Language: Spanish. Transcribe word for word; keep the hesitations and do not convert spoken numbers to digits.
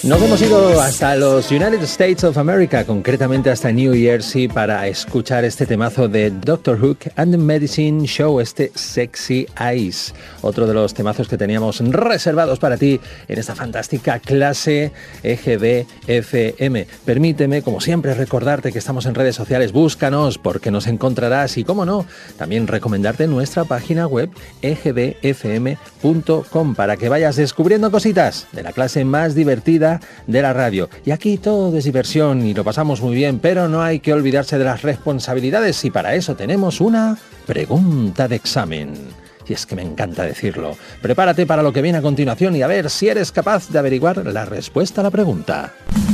Nos hemos ido hasta los United States of America, concretamente hasta New Jersey, para escuchar este temazo de Doctor Hook and the Medicine Show, este Sexy Eyes, otro de los temazos que teníamos reservados para ti en esta fantástica clase E G B F M. Permíteme, como siempre, recordarte que estamos en redes sociales, búscanos porque nos encontrarás y, cómo no, también recomendarte nuestra página web e g b f m punto com para que vayas descubriendo cositas de la clase más divertida de la radio. Y aquí todo es diversión y lo pasamos muy bien, pero no hay que olvidarse de las responsabilidades y para eso tenemos una pregunta de examen. Y es que me encanta decirlo. Prepárate para lo que viene a continuación y a ver si eres capaz de averiguar la respuesta a la pregunta.